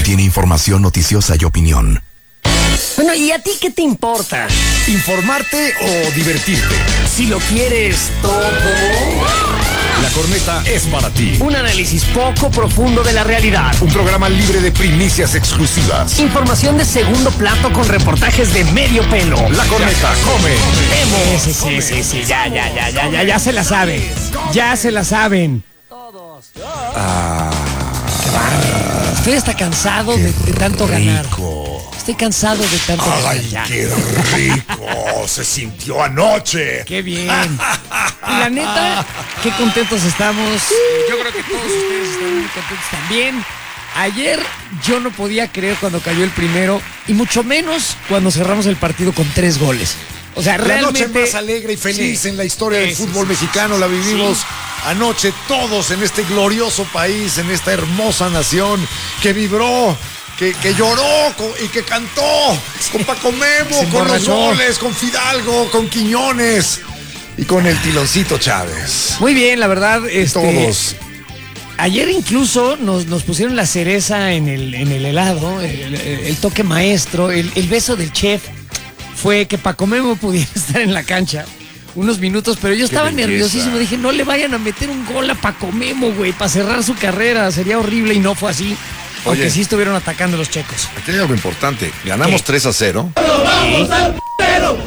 contiene información noticiosa y opinión. Bueno, ¿y a ti qué te importa? ¿Informarte o divertirte? Si lo quieres todo. La Corneta es para ti. Un análisis poco profundo de la realidad. Un programa libre de primicias exclusivas. Información de segundo plato con reportajes de medio pelo. La Corneta come. Sí, ya se la saben. Ya se la saben. Qué bárbaro. Estoy hasta cansado de tanto ganar. Estoy cansado de tanto ganar. ¡Ay, qué rico! Se sintió anoche. ¡Qué bien! Y la neta, qué contentos estamos. Yo creo que todos ustedes están muy contentos también. Ayer yo no podía creer cuando cayó el primero, y mucho menos cuando cerramos el partido con 3 goles. O sea, realmente... La noche más alegre y feliz en la historia del fútbol mexicano la vivimos anoche todos en este glorioso país, en esta hermosa nación que vibró, que lloró y que cantó con Paco Memo, con los goles, con Fidalgo, con Quiñones y con el Tiloncito Chávez. Muy bien, la verdad. Todos. Ayer incluso nos pusieron la cereza en el helado, el toque maestro, el beso del chef. Fue que Paco Memo pudiera estar en la cancha unos minutos, pero yo estaba nerviosísimo. Dije, no le vayan a meter un gol a Paco Memo, güey, para cerrar su carrera. Sería horrible, y no fue así. Porque Oye, sí estuvieron atacando los checos. aquí hay algo importante. Ganamos 3-0. ¡Vamos al pero!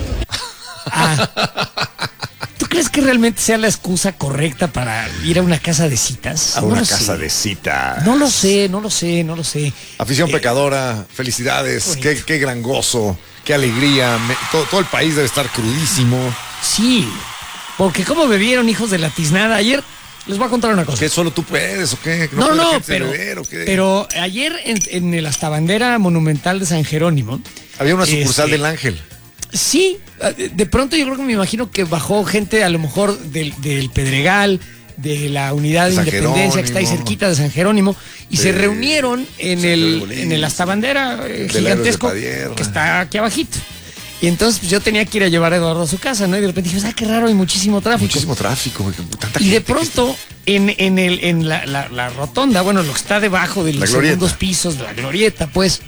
¿Tú crees que realmente sea la excusa correcta para ir a una casa de citas? A No una lo casa sé. de cita. No lo sé. Afición pecadora, felicidades, qué gran gozo, qué alegría. Todo el país debe estar crudísimo. Sí, porque como bebieron, hijos de la tiznada. Ayer les voy a contar una cosa. ¿Qué, solo tú puedes o qué? No, puede la no, gente beber, ¿o qué? pero ayer en el hasta bandera monumental de San Jerónimo Había una sucursal del Ángel. Sí, de pronto yo creo que me imagino que bajó gente a lo mejor del Pedregal, de la unidad de San Independencia que está ahí Jerónimo. cerquita de San Jerónimo, y se reunieron en el hasta bandera gigantesco que está aquí abajito. Y entonces pues, yo tenía que ir a llevar a Eduardo a su casa, ¿no? Y de repente dije, qué raro, hay muchísimo tráfico. Muchísimo tráfico. Tanta Y de gente pronto, en la rotonda, bueno, lo que está debajo de los segundos pisos de la glorieta, pues,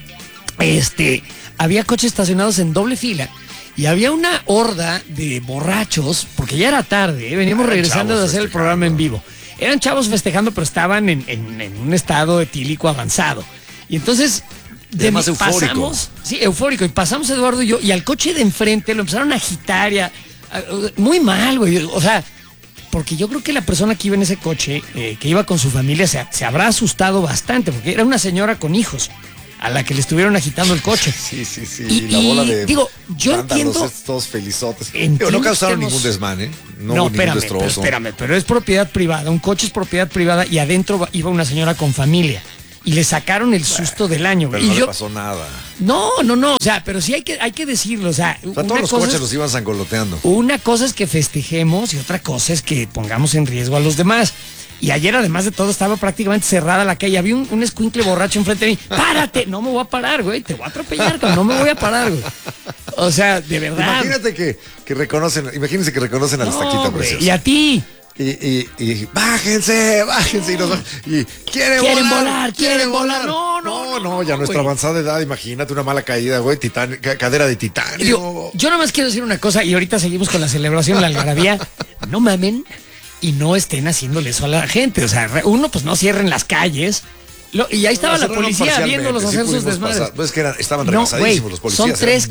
había coches estacionados en doble fila. Y había una horda de borrachos, porque ya era tarde, veníamos regresando de hacer el programa en vivo. Eran chavos festejando, pero estaban en un estado etílico avanzado. Y entonces... Más eufórico. Eufórico. Y pasamos Eduardo y yo, y al coche de enfrente lo empezaron a agitar muy mal, güey. O sea, porque yo creo que la persona que iba en ese coche, que iba con su familia, se habrá asustado bastante, porque era una señora con hijos a la que le estuvieron agitando el coche. Sí. Y la bola de digo, yo entiendo... Todos felizotes. Entiendo No causaron que ningún desmán, ¿eh? No, hubo ningún destrozo. espérame, pero es propiedad privada. Un coche es propiedad privada y adentro iba una señora con familia. Y le sacaron el susto del año. Pero y no yo, le pasó nada. No. O sea, pero sí hay que decirlo. O sea, todos los coches los iban zangoloteando. Una cosa es que festejemos y otra cosa es que pongamos en riesgo a los demás. Y ayer, además de todo, estaba prácticamente cerrada la calle. Había un escuincle borracho enfrente de mí. ¡Párate! No me voy a parar, güey. Te voy a atropellar, cabrón. No me voy a parar, güey. O sea, de verdad. Imagínate que reconocen, imagínense que reconocen al Estaquita Precioso. Y a ti. Y bájense. Y quieren volar. No, ya nuestra avanzada edad, imagínate una mala caída, güey, cadera de titanio. Digo, yo nomás quiero decir una cosa, y ahorita seguimos con la celebración, la algarabía. No mamen y no estén haciéndole eso a la gente. O sea, uno, pues no cierren las calles. Y ahí estaba la policía viéndolos hacer sus desmadres. Es que estaban rebasadísimos los policías.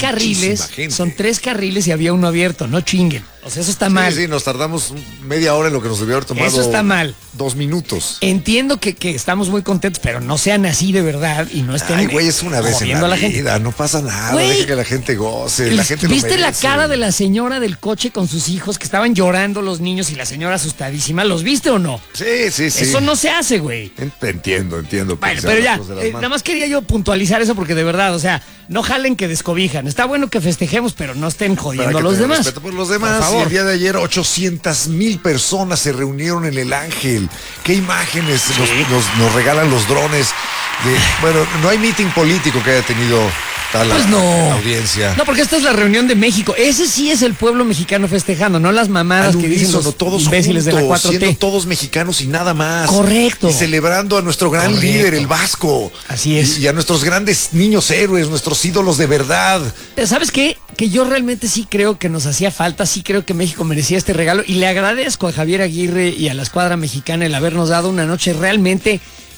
Son tres carriles y había uno abierto, no chinguen. O sea, eso está mal. Sí, nos tardamos media hora en lo que nos debió haber tomado. Eso está mal. 2 minutos. Entiendo que estamos muy contentos, pero no sean así de verdad y no estén. Ay, güey, es una vez en la vida, no pasa nada, deja que la gente goce, la gente lo ¿Viste la merece. cara de la señora del coche con sus hijos que estaban llorando los niños y la señora asustadísima? ¿Los viste o no? Sí. Eso no se hace, güey. Entiendo. Bueno, pero ya, nada más quería yo puntualizar eso porque de verdad, o sea, no jalen que descobijan. Está bueno que festejemos, pero no estén jodiendo a los demás. Respeto por los demás. Por favor. Y el día de ayer 800,000 personas se reunieron en el Ángel. ¿Qué imágenes nos regalan los drones? Bueno, no hay meeting político que haya tenido está la audiencia. No, porque esta es la reunión de México. Ese sí es el pueblo mexicano festejando, no las mamadas que dicen los todos imbéciles juntos, de la 4T. Siendo todos mexicanos y nada más. Correcto. Y celebrando a nuestro gran líder, el Vasco. Así es. Y a nuestros grandes niños héroes, nuestros ídolos de verdad. ¿Sabes qué? Que yo realmente sí creo que nos hacía falta, sí creo que México merecía este regalo y le agradezco a Javier Aguirre y a la escuadra mexicana el habernos dado una noche realmente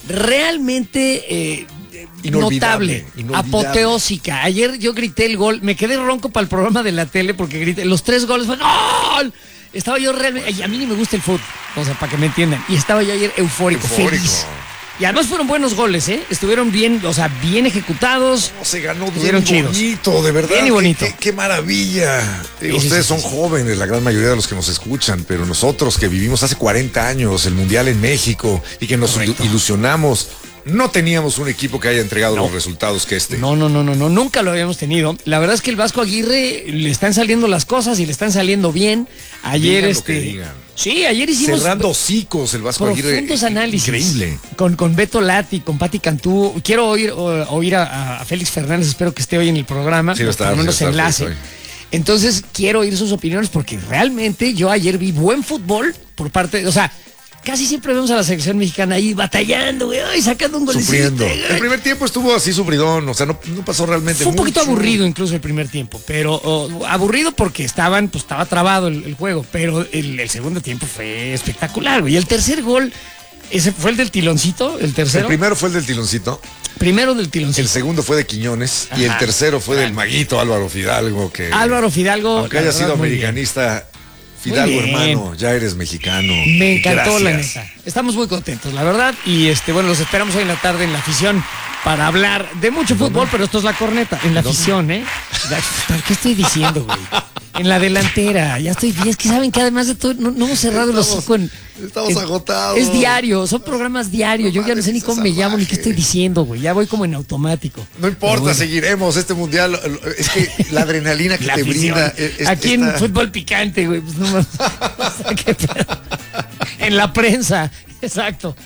notable, apoteósica. Ayer yo grité el gol, me quedé ronco para el programa de la tele porque grité, los 3 goles fue ¡gol! Estaba yo realmente, y a mí ni me gusta el fútbol, o sea, para que me entiendan, y estaba yo ayer eufórico. Feliz. Y además fueron buenos goles, estuvieron bien, o sea, bien ejecutados. Se ganó bien bonito, de verdad. Bien y bonito. Qué maravilla. Ustedes son jóvenes, la gran mayoría de los que nos escuchan, pero nosotros que vivimos hace 40 años el Mundial en México y que nos ilusionamos, no teníamos un equipo que haya entregado los resultados que este. No, nunca lo habíamos tenido. La verdad es que el Vasco Aguirre le están saliendo las cosas y le están saliendo bien. Ayer sí, ayer hicimos cerrando hocicos el Vasco Aguirre. Profundos análisis. Increíble. Con Beto Lati, con Pati Cantú. Quiero oír a Félix Fernández, espero que esté hoy en el programa. Sí, va a estar, por lo menos enlace. Entonces quiero oír sus opiniones porque realmente yo ayer vi buen fútbol por parte, o sea, casi siempre vemos a la selección mexicana ahí batallando, güey, sacando un golecito. Sufriendo. El primer tiempo estuvo así sufridón, o sea, no pasó realmente mucho. Fue un poquito aburrido incluso el primer tiempo, pero aburrido porque estaba trabado el juego, pero el segundo tiempo fue espectacular, güey. Y el tercer gol, ese fue el del tiloncito, el tercero. El primero fue el del tiloncito. Primero del tiloncito. El segundo fue de Quiñones. Ajá. Y el tercero fue del maguito Álvaro Fidalgo. Álvaro Fidalgo. Aunque haya sido americanista, Fidalgo, hermano, ya eres mexicano. Me encantó, la neta. Estamos muy contentos, la verdad. Y bueno, los esperamos hoy en la tarde en la afición para hablar de mucho fútbol, pero esto es la corneta. En la afición, ¿Qué estoy diciendo, güey? En la delantera, ya estoy bien. Es que saben que además de todo, no hemos cerrado los ojos. Estamos agotados. Es diario, son programas diarios. Yo ya no sé ni cómo me llamo ni qué estoy diciendo, güey. Ya voy como en automático. No importa, seguiremos este mundial. Es que la adrenalina que te brinda. Aquí en Fútbol Picante, güey. Pues no más. En la prensa, exacto.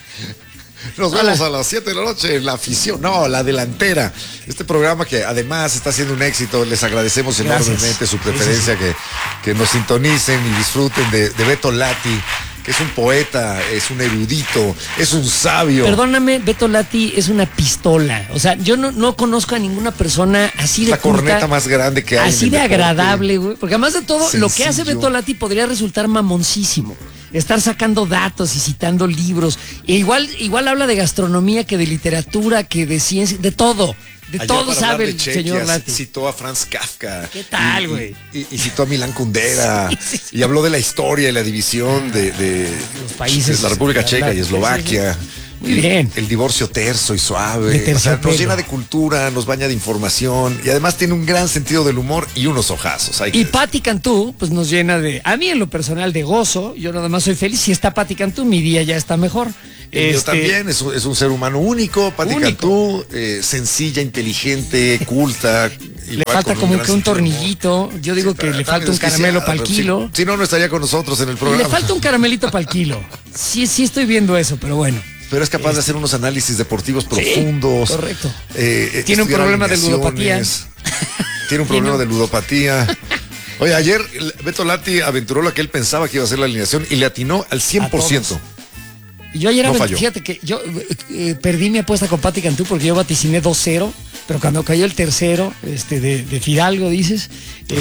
Nos vemos a las 7 de la noche en la afición, la delantera. Este programa que además está siendo un éxito, les agradecemos enormemente su preferencia, que nos sintonicen y disfruten de Beto Lati, que es un poeta, es un erudito, es un sabio. Perdóname, Beto Lati es una pistola. O sea, yo no conozco a ninguna persona así de la corneta más grande que hay. Así de agradable, güey. Porque además de todo, sencillo. Lo que hace Beto Lati podría resultar mamoncísimo. Estar sacando datos y citando libros. E igual habla de gastronomía que de literatura, que de ciencia, de todo. De todo sabe el señor Lati. Citó a Franz Kafka. ¿Qué tal, güey? Y citó a Milán Kundera. Sí. Y habló de la historia y la división de los países de la República Checa y Eslovaquia. Muy bien. El divorcio terso y suave. O sea, nos llena de cultura, nos baña de información y además tiene un gran sentido del humor y unos ojazos. Y Pati Cantú, pues nos llena a mí en lo personal de gozo. Yo nada más soy feliz. Si está Pati Cantú, mi día ya está mejor. Yo también, es un ser humano único, Pati Cantú, sencilla, inteligente, culta. Le falta como que un tornillito. Yo digo que le falta un caramelo para el kilo. Si no estaría con nosotros en el programa. Le falta un caramelito para el kilo. Sí estoy viendo eso, pero bueno. Pero es capaz de hacer unos análisis deportivos profundos. Correcto. Tiene un problema de ludopatía. Tiene un problema de ludopatía. Oye, ayer Beto Lati aventuró lo que él pensaba que iba a ser la alineación y le atinó al 100%. Y yo ayer, fíjate que yo perdí mi apuesta con Pati Cantú porque yo vaticiné 2-0, pero cuando cayó el tercero, de Fidalgo, dices,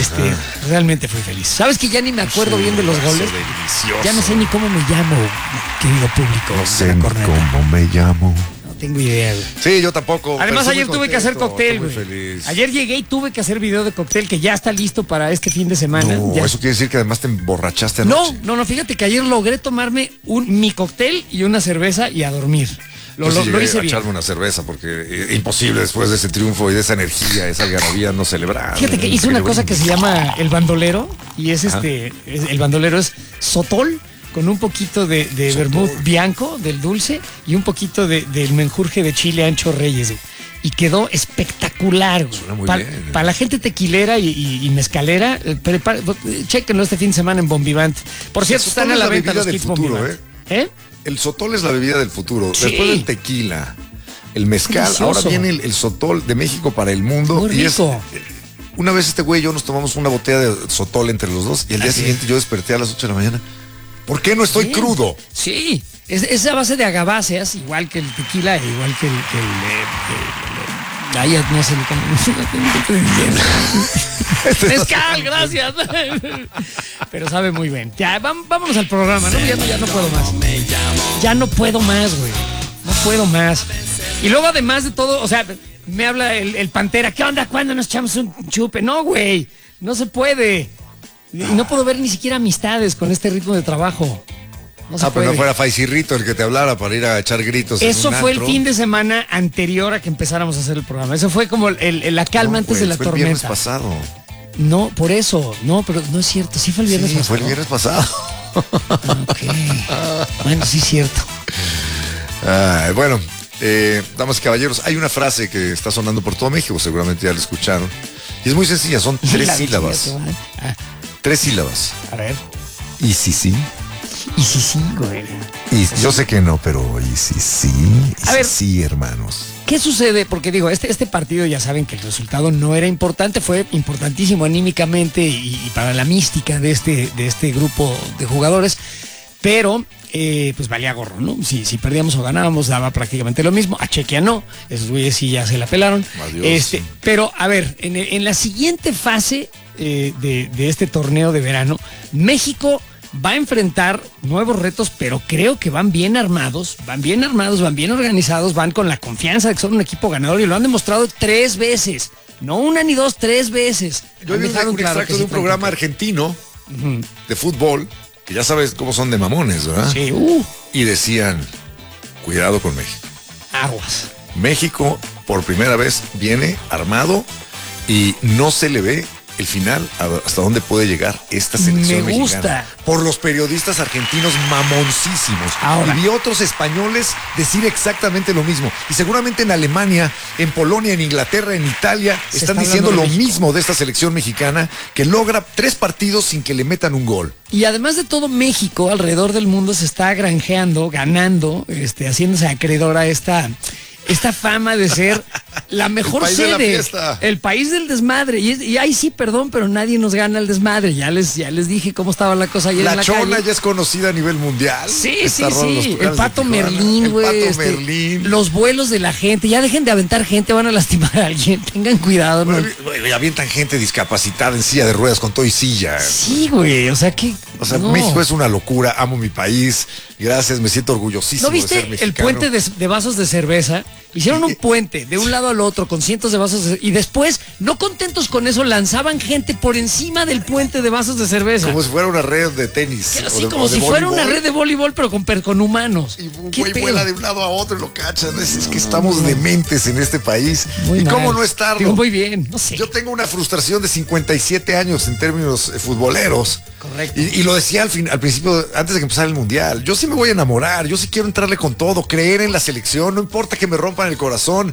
realmente fui feliz. ¿Sabes que ya ni me acuerdo bien de los goles? Delicioso. Ya no sé ni cómo me llamo, querido público. No sé ni cómo me llamo. No tengo idea, güey. Sí, yo tampoco. Además, ayer tuve que hacer cóctel, güey. Ayer llegué y tuve que hacer video de cóctel que ya está listo para este fin de semana. No, eso quiere decir que además te emborrachaste anoche. No, fíjate que ayer logré tomarme mi cóctel y una cerveza y a dormir. Lo hice bien. Echarme una cerveza porque imposible después de ese triunfo y de esa energía, esa algarabía no celebrar. Fíjate que hice una cosa que se llama el bandolero y es el bandolero es sotol con un poquito de vermut bianco del dulce y un poquito del menjurje de chile ancho Reyes. Y quedó espectacular. Para la gente tequilera y mezcalera, chéquenlo este fin de semana en Bombivant. Por cierto, están a la venta los kits Bombivant. El sotol es la bebida del futuro. Sí. Después del tequila, el mezcal, delicioso. ahora viene el sotol de México para el mundo. Muy rico. Una vez este güey y yo nos tomamos una botella de sotol entre los dos y el día siguiente yo desperté a las 8 de la mañana. ¿Por qué no estoy crudo? Sí, es a base de agaváceas, igual que el tequila, igual que el ay, no sé. Mezcal, gracias. Pero sabe muy bien. Ya, vámonos al programa, ¿no? Ya no puedo más. Ya no puedo más, güey. No puedo más. Y luego, además de todo, o sea, me habla el Pantera. ¿Qué onda? ¿Cuándo nos echamos un chupe? No, güey. No se puede. Y no puedo ver ni siquiera amistades con este ritmo de trabajo. No se pero puede. no fuera Faisirrito el que te hablara para ir a echar gritos. Eso fue el antro. fin de semana anterior a que empezáramos a hacer el programa. Eso fue como la calma antes de la fue tormenta. El viernes pasado. No, por eso. No, pero no es cierto. Sí fue el viernes pasado. Fue el viernes pasado. Ok. Bueno, sí es cierto. Bueno, damas y caballeros, hay una frase que está sonando por todo México, seguramente ya la escucharon. Y es muy sencilla, son 3 sílabas. 3 sílabas. A ver. Y sí. Y sí, güey. Y yo sé que no, pero y sí. A ver. Sí, hermanos. ¿Qué sucede? Porque digo, este partido ya saben que el resultado no era importante, fue importantísimo anímicamente y para la mística de este grupo de jugadores, pero pues valía gorro, ¿no? Si perdíamos o ganábamos daba prácticamente lo mismo. A Chequia no, esos güeyes sí ya se la pelaron. Adiós. Pero a ver, en la siguiente fase de este torneo de verano, México va a enfrentar nuevos retos, pero creo que van bien armados, van bien organizados, van con la confianza de que son un equipo ganador y lo han demostrado 3 veces. No una ni dos, 3 veces. Yo vi un extracto de un programa argentino de fútbol, que ya sabes cómo son de mamones, ¿verdad? Sí, Y decían, cuidado con México. aguas. México por primera vez viene armado y no se le ve el final hasta dónde puede llegar esta selección Me gusta. mexicana. Por los periodistas argentinos mamoncísimos. Ahora. Y vi otros españoles decir exactamente lo mismo. Y seguramente en Alemania, en Polonia, en Inglaterra, en Italia, Se están está diciendo hablando lo de México. mismo de esta selección mexicana que logra 3 partidos sin que le metan un gol. Y además de todo, México alrededor del mundo se está granjeando, ganando, haciéndose acreedor a esta fama de ser la mejor país de la sede, fiesta. el país del desmadre. Y ahí sí, perdón, pero nadie nos gana el desmadre. Ya les dije cómo estaba la cosa ayer en La la Chona calle. ya es conocida a nivel mundial. Sí. El El Pato Merlín, güey. Los vuelos de la gente. Ya dejen de aventar gente, van a lastimar a alguien. Tengan cuidado, ¿no? Bueno, avientan gente discapacitada en silla de ruedas con todo y silla. Sí, güey. O sea, no. México es una locura. Amo mi país. Gracias, me siento orgullosísimo ¿No de ser viste mexicano. el puente de vasos de cerveza? Hicieron un puente de un lado al otro con cientos de vasos y después, no contentos con eso, lanzaban gente por encima del puente de vasos de cerveza. Como si fuera una red de tenis. Así como si fuera una red de voleibol, pero con humanos. Y un ¿Qué güey pedo? vuela de un lado a otro y lo cachan. Es que estamos dementes en este país. Muy ¿Y mal. cómo no estarlo? Digo, muy bien, no sé. Yo tengo una frustración de 57 años en términos futboleros. Correcto. Y lo decía al principio, antes de que empezara el Mundial. Yo sí me voy a enamorar, yo sí quiero entrarle con todo, creer en la selección, no importa que me rompan el corazón.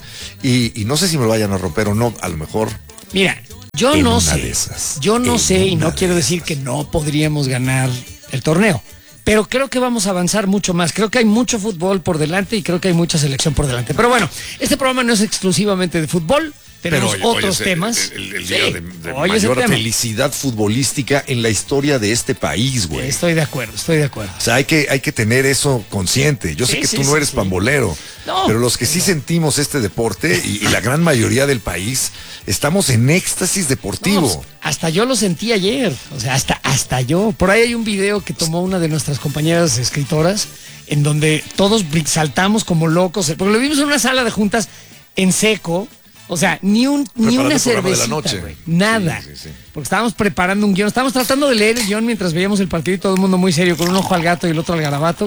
Y no sé si me lo vayan a romper o no, a lo mejor. Mira, yo En no una sé. de esas. Yo no En sé y una no de quiero decir que no podríamos ganar el torneo. Pero creo que vamos a avanzar mucho más. Creo que hay mucho fútbol por delante y creo que hay mucha selección por delante. Pero bueno, este programa no es exclusivamente de fútbol. Tenemos otros temas. El día Sí, de hoy es el mayor tema. felicidad futbolística en la historia de este país, güey. Estoy de acuerdo. O sea, hay que tener eso consciente. Yo sé Sí, que sí, tú no sí, eres sí. pambolero, No, pero los que sí sentimos este deporte y la gran mayoría del país, estamos en éxtasis deportivo. No, hasta yo lo sentí ayer. O sea, hasta yo. Por ahí hay un video que tomó una de nuestras compañeras escritoras en donde todos saltamos como locos. Porque lo vimos en una sala de juntas en seco. O sea, ni una Preparando el programa de la cervecita, noche. güey. Nada. Sí. Porque estábamos preparando un guión. Estábamos tratando de leer el guión mientras veíamos el partido y todo el mundo muy serio, con un ojo al gato y el otro al garabato.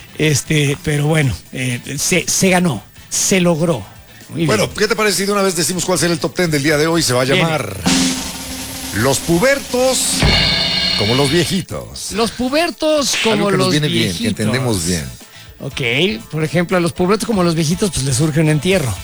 Pero bueno, se ganó. Se logró. Muy Bueno, bien. ¿qué te parece si de una vez decimos cuál será el top 10 del día de hoy? Se va a Viene. llamar Los pubertos como los viejitos. Los pubertos como Algo que nos los viene viejitos. bien, que entendemos bien. Ok, por ejemplo, a los pubertos como los viejitos, pues les surge un entierro.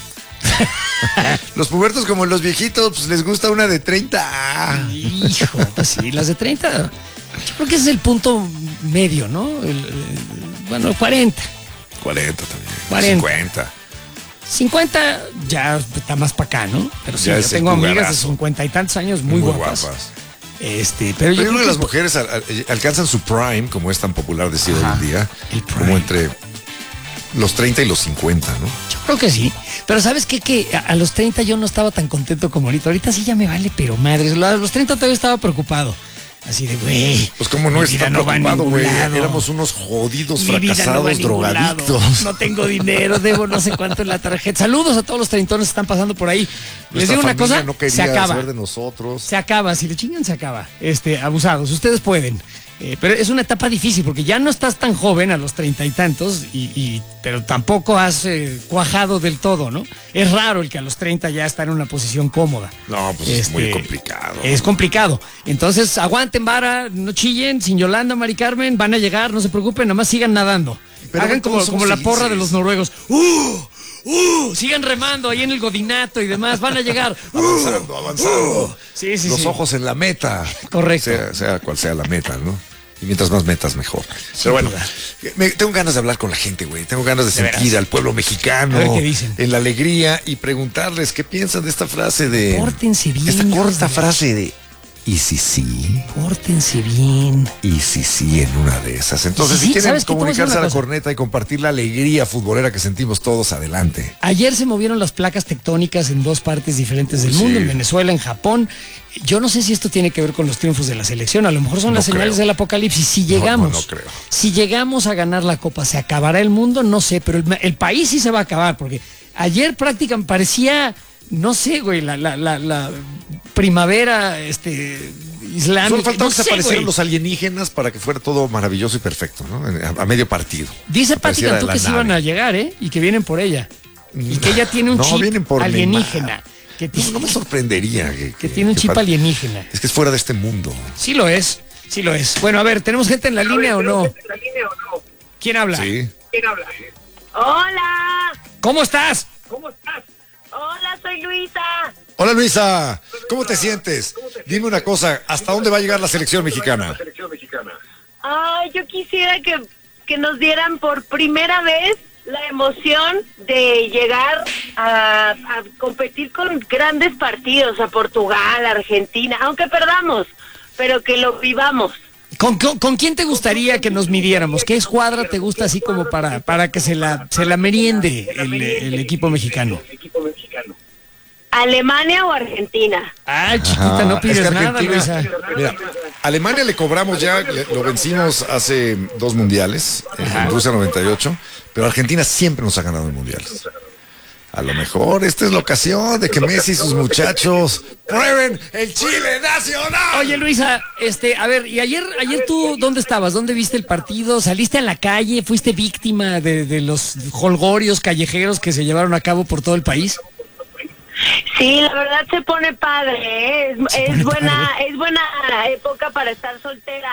Los pubertos como los viejitos, pues les gusta una de 30. Hijo, pues sí, las de 30. Yo creo que ese es el punto medio, ¿no? Bueno, 40. 40 también. 40. 50. 50 ya está más para acá, ¿no? Pero sí, yo tengo amigas de 50 y tantos años muy guapas. Pero yo creo que las es mujeres alcanzan su prime, como es tan popular decir hoy en día, como entre los 30 y los 50, ¿no? Yo creo que sí. Pero ¿sabes qué? Que a los 30 yo no estaba tan contento como ahorita. Ahorita sí ya me vale, pero madres. A los 30 todavía estaba preocupado. Así de, güey. Pues como no está preocupado, güey. Éramos unos jodidos, fracasados, drogadictos. No tengo dinero, debo no sé cuánto en la tarjeta. Saludos a todos los treintones que están pasando por ahí. Les digo una cosa, no quería se acaba. Saber de nosotros. Se acaba, si le chingan se acaba. Abusados, ustedes pueden. Pero es una etapa difícil porque ya no estás tan joven a los 30 y tantos, pero tampoco has cuajado del todo, ¿no? Es raro el que a los 30 ya está en una posición cómoda. No, pues es muy complicado. Es complicado. Entonces, aguanten vara, no chillen, sin Yolanda, Mari Carmen, van a llegar, no se preocupen, nada más sigan nadando. Pero hagan como la porra de los noruegos. Sigan remando ahí en el godinato y demás, van a llegar. Avanzando. Sí, los ojos en la meta. Correcto. Sea cual sea la meta, ¿no? Y mientras más metas, mejor. Pero bueno, tengo ganas de hablar con la gente, güey. Tengo ganas de sentir al pueblo mexicano. A ver qué dicen. En la alegría y preguntarles qué piensan de esta frase de... Pórtense bien. Esta corta frase de... ¿Y si sí? Pórtense bien. ¿Y si sí en una de esas? Entonces, si quieren comunicarse a la corneta y compartir la alegría futbolera que sentimos todos, adelante. Ayer se movieron las placas tectónicas en dos partes diferentes del mundo, en Venezuela, en Japón. Yo no sé si esto tiene que ver con los triunfos de la selección, a lo mejor son las señales del apocalipsis. Si llegamos, no creo. Si llegamos a ganar la Copa, ¿se acabará el mundo? No sé, pero el país sí se va a acabar, porque ayer prácticamente parecía... No sé, güey, la primavera islámica. Solo faltaba que se aparecieran los alienígenas para que fuera todo maravilloso y perfecto, ¿no? A medio partido. Dice Pati Cantú que sí iban a llegar, y que vienen por ella. Y que ella tiene un chip alienígena. No me sorprendería que tiene un chip alienígena. Es que es fuera de este mundo. Sí lo es. Bueno, a ver, ¿tenemos gente en la línea o no? ¿Quién habla? Sí. ¿Quién habla? Hola. ¿Cómo estás? Hola, soy Luisa. Hola, Luisa. ¿Cómo te sientes? Dime una cosa, ¿hasta dónde va a llegar la selección mexicana? Ay, yo quisiera que nos dieran por primera vez la emoción de llegar a competir con grandes partidos, a Portugal, a Argentina, aunque perdamos, pero que lo vivamos. ¿Con quién te gustaría que nos midiéramos? ¿Qué escuadra te gusta así como para que se la meriende el equipo mexicano? ¿Alemania o Argentina? Ay, chiquita, no pides nada, Luisa. Mira, Alemania le cobramos ya, lo vencimos hace 2 mundiales, en Rusia 98, pero Argentina siempre nos ha ganado en mundiales. A lo mejor esta es la ocasión de que Messi y sus muchachos prueben el Chile nacional. Oye, Luisa, a ver, y ayer tú, ¿dónde estabas? ¿Dónde viste el partido? ¿Saliste a la calle? ¿Fuiste víctima de los jolgorios callejeros que se llevaron a cabo por todo el país? Sí, la verdad se pone padre, es buena época para estar soltera.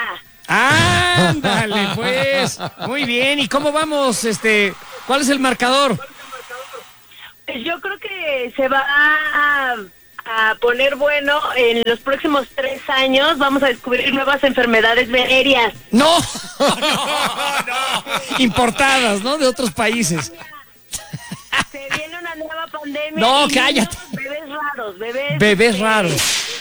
Ándale, pues, muy bien. ¿Y cómo vamos? ¿Cuál es el marcador? Yo creo que se va a poner bueno en los próximos 3 años. Vamos a descubrir nuevas enfermedades venéreas. No. Importadas, ¿no? De otros países. Se viene una nueva pandemia. No, cállate. Bebés raros.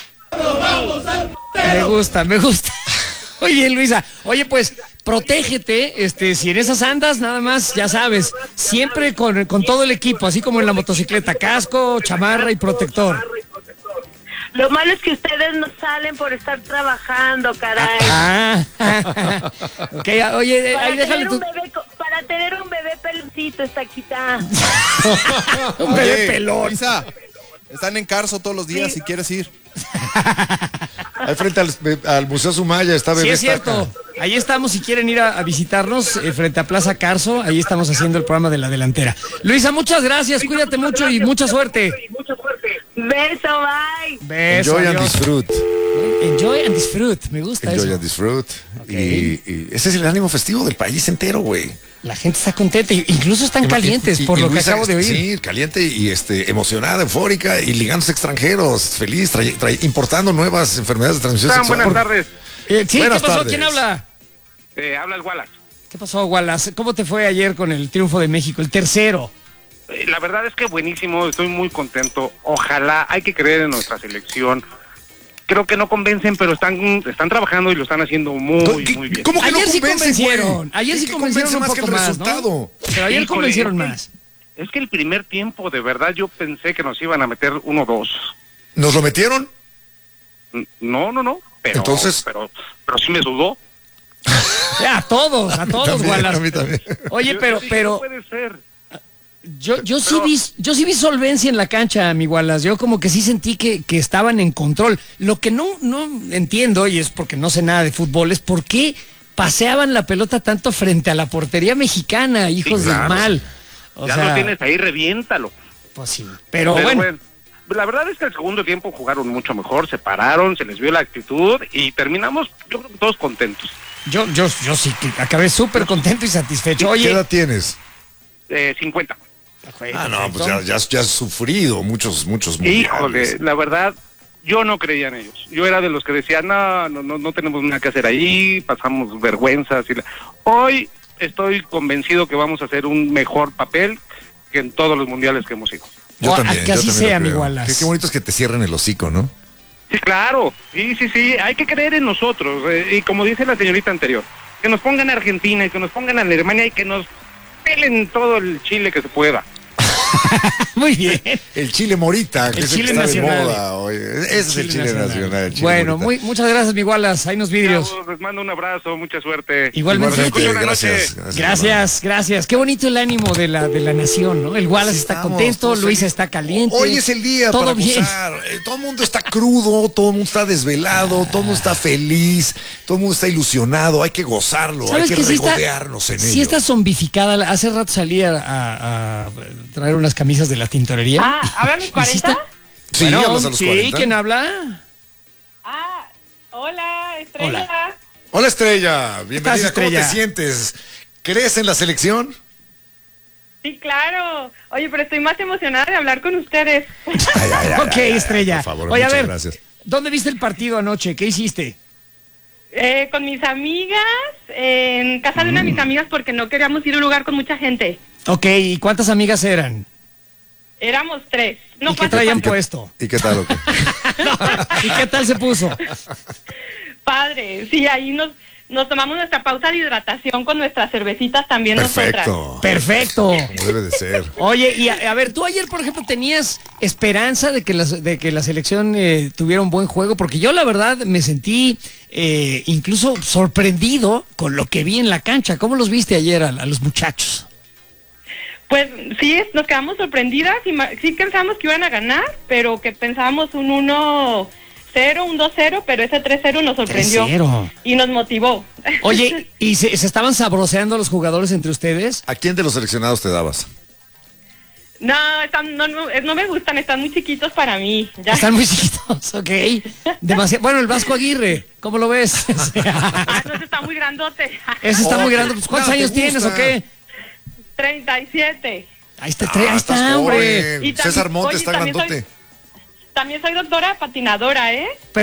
Me gusta. Oye, Luisa, pues protégete, si en esas andas, nada más, ya sabes, siempre con todo el equipo, así como en la motocicleta, casco, chamarra y protector. Lo malo es que ustedes no salen por estar trabajando, caray. Okay, oye, ahí déjale tu... Para tener un bebé peloncito, está quita. Un bebé pelón. Luisa, están en Carso todos los días, si quieres ir. Ahí frente al Museo Sumaya está bebé. Sí, es cierto. Ahí estamos, si quieren ir a visitarnos, frente a Plaza Carso, ahí estamos haciendo el programa de La Delantera. Luisa, muchas gracias, cuídate mucho y mucha suerte. Beso, bye. Beso, Enjoy and disfrute. Enjoy and disfrute, me gusta Enjoy eso. and disfrute. Okay. Y ese es el ánimo festivo del país entero, güey. La gente está contenta, incluso están calientes, por lo que acabo de oír. Sí, caliente y emocionada, eufórica y ligándose extranjeros, feliz, importando nuevas enfermedades de transmisión sexual. Buenas tardes. Sí, buenas ¿qué pasó? tardes. ¿Quién habla? Habla el Wallace. ¿Qué pasó, Wallace? ¿Cómo te fue ayer con el triunfo de México, el tercero? La verdad es que buenísimo, estoy muy contento. Ojalá, hay que creer en nuestra selección. Creo que no convencen, pero están trabajando y lo están haciendo muy bien. ¿Cómo que Ayer no sí convencen, convencieron. güey? Ayer sí ¿Qué convencieron un más que poco el más, resultado? ¿no? Pero ayer Híjole, convencieron más. Es que el primer tiempo, de verdad, yo pensé que nos iban a meter 1-2. ¿Nos lo metieron? No. Pero, Entonces... pero sí me sudó. A todos, También, Wallace. a mí también. Oye, Yo dije, pero no puede ser. yo sí vi solvencia en la cancha, mi Wallace. Yo como que sí sentí que estaban en control. Lo que no entiendo, y es porque no sé nada de fútbol, es por qué paseaban la pelota tanto frente a la portería mexicana, hijos del mal. O Ya sea, lo tienes ahí, reviéntalo. pues sí. Pero bueno. La verdad es que el segundo tiempo jugaron mucho mejor, se pararon, se les vio la actitud y terminamos, yo creo que todos contentos. Yo sí que acabé súper contento y satisfecho. ¿Qué Oye, edad tienes? 50. No, pues ya has sufrido muchos mundiales. Híjole, la verdad, yo no creía en ellos. Yo era de los que decían, no tenemos nada que hacer ahí, pasamos vergüenzas. Hoy estoy convencido que vamos a hacer un mejor papel que en todos los mundiales que hemos ido. Yo también, que así yo también sea, lo mi creo. Wallace. Qué bonito es que te cierren el hocico, ¿no? Sí, claro, sí, hay que creer en nosotros. Y como dice la señorita anterior, que nos pongan a Argentina y que nos pongan a Alemania y que nos pelen todo el Chile que se pueda. muy bien. El chile morita, que El es el que chile está nacional. de moda hoy. Ese es el chile nacional. El chile Bueno, morita. muchas gracias, mi Wallace. Ahí nos vidrios. Chavos, les mando un abrazo, mucha suerte. Igualmente. Igualmente, gracias. Qué bonito el ánimo de la nación, ¿no? El Wallace está Estamos, contento, todos Luisa felices. está caliente. Hoy es el día todo para bien. gozar. Todo el mundo está crudo, todo el mundo está desvelado, todo el mundo está feliz, todo el mundo está ilusionado. Hay que gozarlo, hay ¿Sabes que que sí regodearnos en sí ello. está zombificada? Hace rato salí a traer unas camisas de la tintorería. ¿hablan mis 40? Sí, Bueno, hablas a los 40. ¿quién habla? Hola, Estrella. Hola. Hola, Estrella. Bienvenida. ¿Estás, Estrella? ¿Cómo te sientes? ¿Crees en la selección? Sí, claro. Oye, pero estoy más emocionada de hablar con ustedes. Ok, Estrella. Por favor, Oye, a muchas ver, gracias. ¿dónde viste el partido anoche? ¿Qué hiciste? Con mis amigas, en casa de una de mis amigas, porque no queríamos ir a un lugar con mucha gente. Ok, ¿y cuántas amigas eran? Éramos 3. No, ¿Y qué 4, traían 4. puesto? ¿Y qué tal? ¿Y qué tal se puso? Padre, sí, ahí nos tomamos nuestra pausa de hidratación con nuestras cervecitas también nosotras. Perfecto. Como debe de ser. Oye, y a ver, tú ayer, por ejemplo, ¿tenías esperanza de que la selección tuviera un buen juego? Porque yo, la verdad, me sentí incluso sorprendido con lo que vi en la cancha. ¿Cómo los viste ayer a los muchachos? Pues sí, nos quedamos sorprendidas y sí pensábamos que iban a ganar, pero que pensábamos un 1-0, un 2-0, pero ese 3-0 nos sorprendió 3-0. y nos motivó. Oye, ¿y se estaban sabroseando los jugadores entre ustedes? ¿A quién de los seleccionados te dabas? No, no me gustan, están muy chiquitos para mí. Ya. Están muy chiquitos, ok. Demasiado. Bueno, el Vasco Aguirre, ¿cómo lo ves? No, ese está muy grandote. Ese está muy grande. Pues, ¿cuántos Claro, ¿te años tienes gusta? o qué? 37. Ahí está, Estás hombre. joven. Y César Montes oye, está también grandote. También soy doctora patinadora, ¿eh?